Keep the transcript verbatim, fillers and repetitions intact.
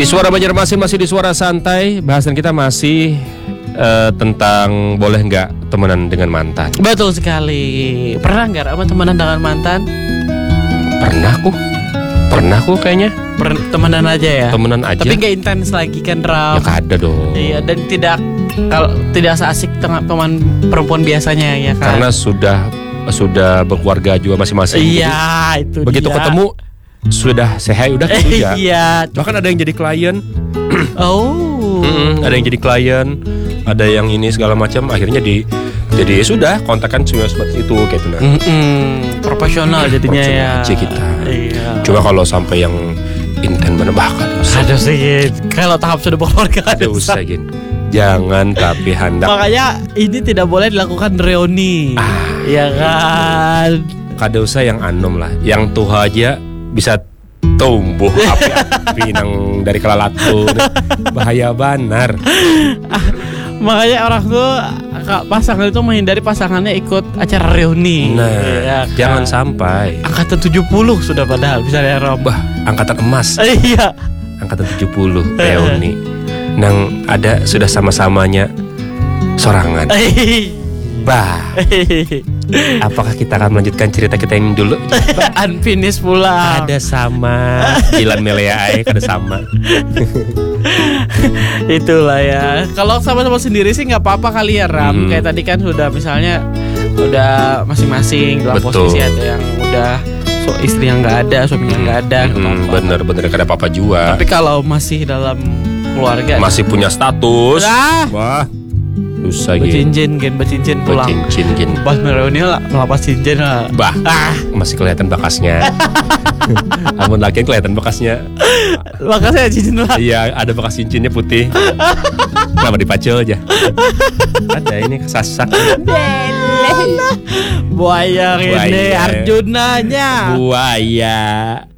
Di Suara Banjarmasin masih di Suara Santai. Bahasan kita masih uh, tentang boleh nggak temenan dengan mantan. Betul sekali. Pernah nggak apa temenan dengan mantan? Pernah aku. Pernah aku kayaknya. Per- temenan aja ya. Temenan aja. Tapi nggak intens lagi kan, Ram? Ya ada dong. Iya, dan tidak kalau tidak seasik tengah teman perempuan biasanya ya kan. Karena sudah sudah berkeluarga juga masing-masing. Iya, Jadi, itu begitu dia. ketemu sudah sehat udah gitu ya. Iya. Bahkan ada yang jadi klien. Oh. Mm-mm, ada yang jadi klien, ada yang ini segala macam. Akhirnya di jadi ya sudah kontakkan semua seperti itu kayak gitu nah. Mm-mm, profesional jadinya Profesional ya. aja kita. Iya. Cuma kalau sampai yang intent bener bahkan Ada sih. Kalau tahap sudah berkeluarga ada usah gin. Jangan tapi hendak. Makanya ini tidak boleh dilakukan reuni. Ah. Ya kan. Kada usah yang anom lah. Yang tuh aja bisa tumbuh api-api nang dari kelalatu. Bahaya benar. Makanya orang tuh pasangan itu menghindari pasangannya ikut acara reuni. Nah, ya kan? jangan sampai. Angkatan tujuh puluh sudah padahal bisa ya Rob. Bah, angkatan emas. Iya. Angkatan tujuh puluh reuni. Nang ada sudah sama-samanya sorangan. Bah. Apakah kita akan melanjutkan cerita kita yang dulu? Unfinished pula. Ada sama Dilan Melea ay, ada sama. Itulah ya. Kalau sama-sama sendiri sih nggak apa-apa kali ya Ram. Hmm. Kayak tadi kan sudah misalnya udah masing-masing dalam Betul. posisi ada yang udah so istri yang nggak ada, suaminya nggak ada. nggak Hmm, apa-apa. bener-bener kada apa-apa juga. Tapi kalau masih dalam keluarga Masih punya status. Ah. Wah, susah gitu. bercincin, gen bercincin pulang. Bercincin gini. Pas mereuni lah melepas cincin lah. Bah, Ah, masih kelihatan bekasnya. Amun laki kelihatan bekasnya. makanya cincin lah. Iya, ada bekas cincinnya putih. Kenapa dipacul aja? Ada ini kesasak. Buaya ini Buaya. Arjunanya. Buaya.